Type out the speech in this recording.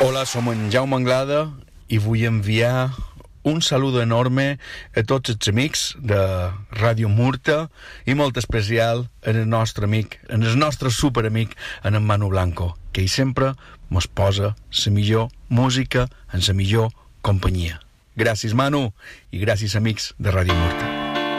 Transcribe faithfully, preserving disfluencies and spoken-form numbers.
Hola, som en Jaume Anglada i vull enviar un saludo enorme a tots els amics de Ràdio Murta i molt especial en el nostre amic, en el nostre superamic, en en Manu Blanco, que ell sempre mos posa la millor música en la millor companyia. Gràcies, Manu, i gràcies, amics de Ràdio Murta.